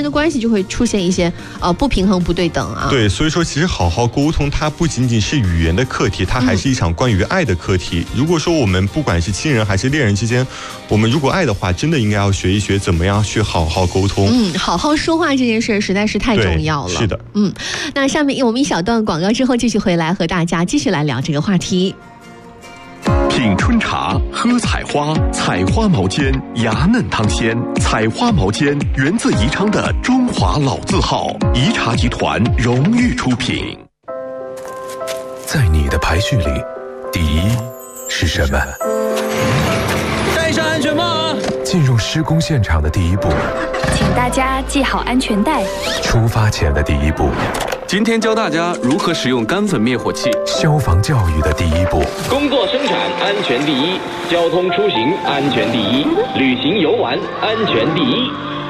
的关系就会出现一些不平衡、不对等啊。 对，所以说其实好好沟通，它不仅仅是语言的课题，它还是一场关于爱的课题。如果说我们不管是亲人还是恋人之间，我们如果爱的话，真的应该要学一学怎么样去好好沟通。 好好说话这件事实在是太重要了。 是的。 那下面我们一小段广告之后，继续回来和大家继续来聊这个话题。 品春茶，喝采花，采花毛尖，芽嫩汤鲜。采花毛尖源自宜昌的中华老字号，宜茶集团荣誉出品。 在你的排序里，第一是什么？ 戴上安全帽啊！ 进入施工现场的第一步， 请大家系好安全带。 出发前的第一步， 今天教大家如何使用干粉灭火器。 消防教育的第一步， 工作生产安全第一，交通出行安全第一，旅行游玩安全第一。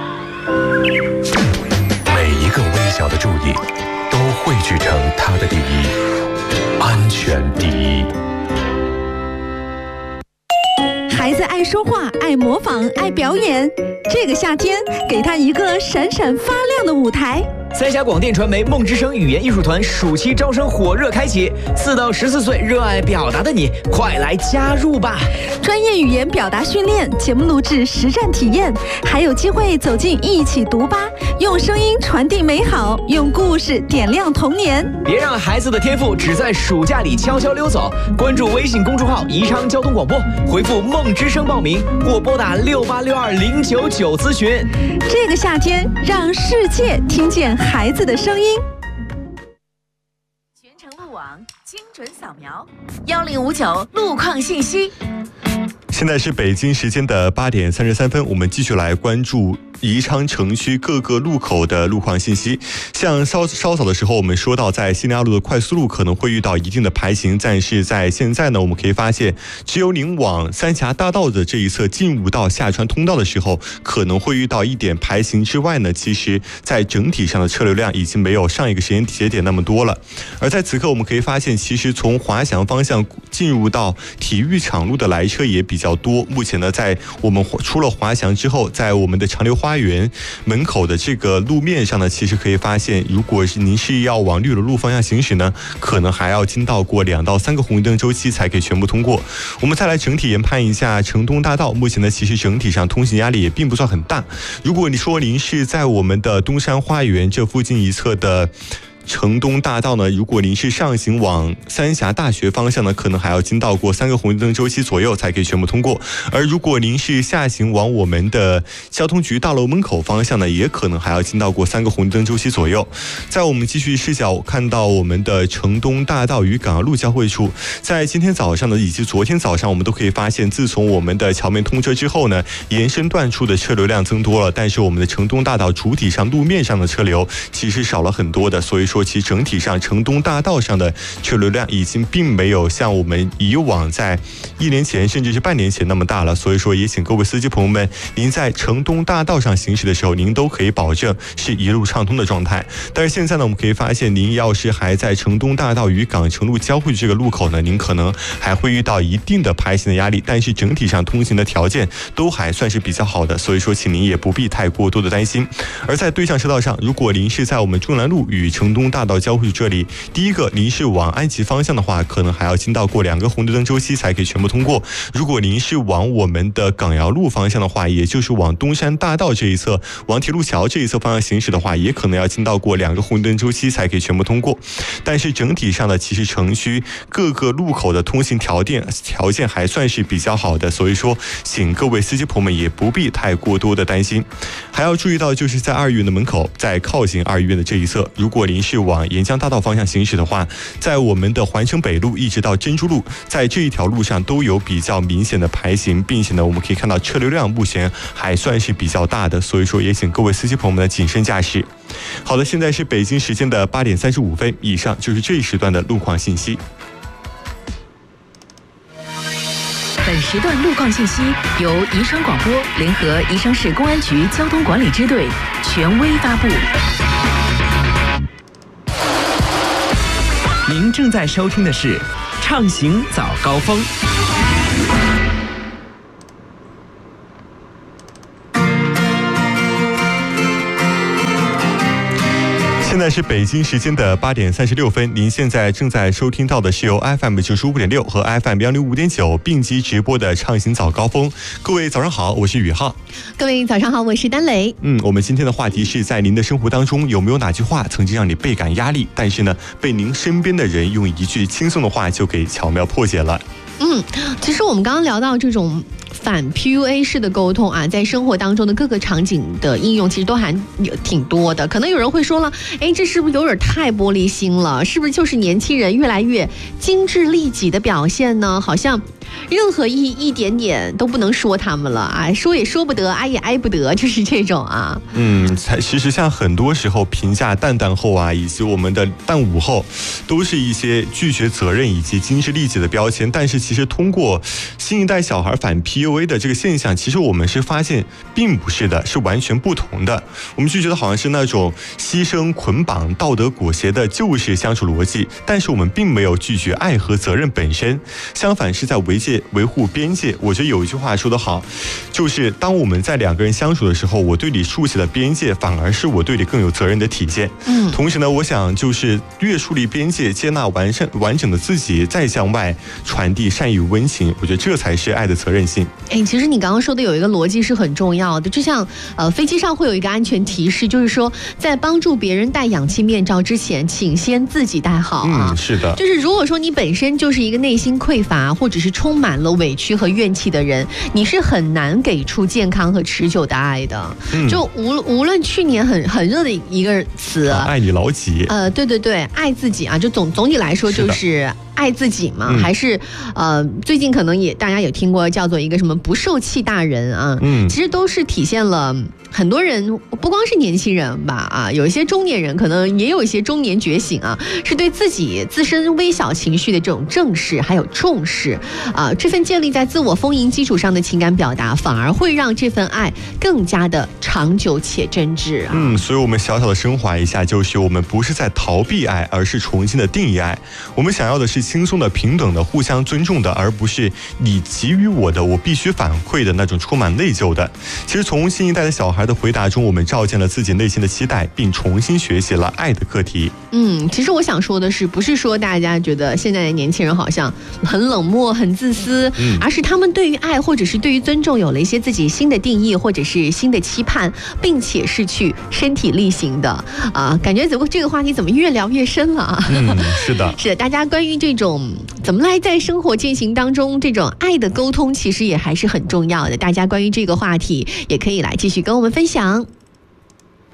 每一个微小的注意，都汇聚成它的第一，安全第一。 孩子爱说话，爱模仿，爱表演。这个夏天，给他一个闪闪发亮的舞台。 三峡广电传媒梦之声语言艺术团暑期招生火热开启，4到14岁热爱表达的你，快来加入吧！ 专业语言表达训练、节目录制、实战体验，还有机会走进一起读吧，用声音传递美好，用故事点亮童年。 别让孩子的天赋只在暑假里悄悄溜走。关注微信公众号宜昌交通广播，回复梦之声报名，或拨打68620999咨询。 这个夏天，让世界听见孩子的声音。 全程路网精准扫描，1059路况信息。 现在是北京时间的8点33分，我们继续来关注宜昌城区各个路口的路况信息。像稍早的时候，我们说到在西宁2路的快速路可能会遇到一定的排行，但是在现在呢，我们可以发现，只有您往三峡大道的这一侧进入到下川通道的时候，可能会遇到一点排行之外呢，其实在整体上的车流量已经没有上一个时间节点那么多了。而在此刻，我们可以发现，其实从华翔方向进入到体育场路的来车也比较多。目前呢，在我们出了华翔之后，在我们的长流花园门口的这个路面上呢，其实可以发现，如果是您是要往绿萝路方向行驶呢，可能还要经到过2到3个红绿灯周期才可以全部通过。我们再来整体研判一下城东大道，目前呢，其实整体上通行压力也并不算很大。如果你说您是在我们的东山花园这附近一侧的城东大道呢，如果您是上行往三峡大学方向呢，可能还要经到过3个红绿灯周期左右才可以全部通过。而如果您是下行往我们的交通局大楼门口方向呢，也可能还要经到过3个红绿灯周期左右。在我们继续视角看到我们的城东大道与港澳路交汇处，在今天早上呢，以及昨天早上，我们都可以发现，自从我们的桥面通车之后呢，延伸段处的车流量增多了，但是我们的城东大道主体上路面上的车流其实少了很多的，所以说其整体上城东大道上的车流量已经并没有像我们以往在1年前甚至是半年前那么大了。所以说也请各位司机朋友们，您在城东大道上行驶的时候，您都可以保证是一路畅通的状态。但是现在呢，我们可以发现，您要是还在城东大道与港城路交汇这个路口呢，您可能还会遇到一定的排行的压力，但是整体上通行的条件都还算是比较好的，所以说请您也不必太过多的担心。而在对向车道上，如果您是在我们中南路与城东大道交汇这里，第一个您是往安吉方向的话，可能还要经到过2个红绿灯周期才可以全部通过。如果您是往我们的港瑶路方向的话，也就是往东山大道这一侧，往铁路桥这一侧方向行驶的话，也可能要经到过2个红绿灯周期才可以全部通过。但是整体上呢，其实城区各个路口的通行条件还算是比较好的，所以说请各位司机朋友们也不必太过多的担心。还要注意到，就是在2医院的门口，在靠近2医院的这一侧，如果您是往沿江大道方向行驶的话，在我们的环城北路一直到珍珠路，在这一条路上都有比较明显的排行，并且呢，我们可以看到车流量目前还算是比较大的，所以说也请各位司机朋友们的谨慎驾驶。好的，现在是北京时间的8点35分，以上就是这一时段的路况信息。 本时段路况信息由宜昌广播联合宜昌市公安局交通管理支队权威发布。 您正在收听的是《畅行早高峰》。 现在是北京时间的8点36分，您现在正在收听到的是由 FM 95.6和 FM 105.9并机直播的畅行早高峰。各位早上好，我是宇浩。 各位早上好，我是丹雷。 我们今天的话题是在您的生活当中有没有哪句话曾经让你倍感压力，但是呢，被您身边的人用一句轻松的话就给巧妙破解了。 其实我们刚刚聊到这种反 PUA 式的沟通啊，在生活当中的各个场景的应用，其实都还挺多的。可能有人会说了，这是不是有点太玻璃心了？是不是就是年轻人越来越精致利己的表现呢？好像任何一点点都不能说他们了啊，说也说不得，挨也挨不得，就是这种啊。 其实像很多时候评价蛋蛋后啊，以及我们的蛋午后，都是一些拒绝责任以及精致利己的标签。但是其实通过新一代小孩反 PUA 的这个现象，其实我们是发现并不是的，是完全不同的。我们就觉得好像是那种牺牲、捆绑、道德裹挟的旧式相处逻辑，但是我们并没有拒绝爱和责任本身，相反是在维护边界。我觉得有一句话说得好，就是当我们在两个人相处的时候，我对你竖起了边界，反而是我对你更有责任的体现。同时呢，我想就是越树立边界，接纳完整的自己，再向外传递善意与温情，我觉得这才是爱的责任性。 其实你刚刚说的有一个逻辑是很重要的，就像飞机上会有一个安全提示，就是说在帮助别人戴氧气面罩之前，请先自己戴好啊。 是的， 就是如果说你本身就是一个内心匮乏，或者是充满了委屈和怨气的人，你是很难给出健康和持久的爱的。就无论去年很热的一个词， 爱你老几。 对，爱自己啊，就总体来说就是爱自己嘛，还是最近可能大家有听过叫做一个什么不受气大人啊，其实都是体现了很多人，不光是年轻人吧啊，有一些中年人可能也有一些中年觉醒啊，是对自己自身微小情绪的这种正视还有重视啊，这份建立在自我丰盈基础上的情感表达，反而会让这份爱更加的长久且真挚啊。 所以我们小小的升华一下，就是我们不是在逃避爱，而是重新的定义爱。我们想要的是轻松的、平等的、互相尊重的，而不是你给予我的我必须反馈的那种充满内疚的。其实从新一代的小孩的回答中，我们照见了自己内心的期待，并重新学习了爱的课题。 其实我想说的是，不是说大家觉得现在的年轻人好像很冷漠、很自私，而是他们对于爱或者是对于尊重有了一些自己新的定义，或者是新的期盼，并且是去身体力行的啊。感觉这个话题怎么越聊越深了啊？ 是的， 是大家关于这种怎么来在生活进行当中这种爱的沟通，其实也还是很重要的。大家关于这个话题也可以来继续跟我们分享。